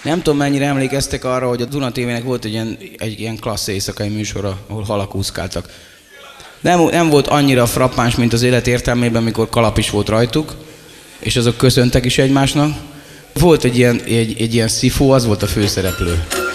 Nem tudom, mennyire emlékeztek arra, hogy a Duna TV-nek volt egy ilyen klassz éjszakai műsora, ahol halak úszkáltak. Nem volt annyira frappáns, mint az élet értelmében, mikor kalap is volt rajtuk, és azok köszöntek is egymásnak. Volt egy ilyen szifó, az volt a főszereplő.